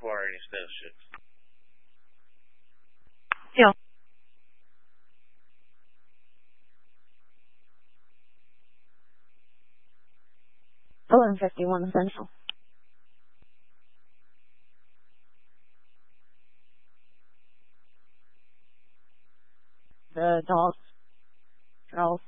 acquire any spaceships. Yeah. 11:51 Central. The dogs are all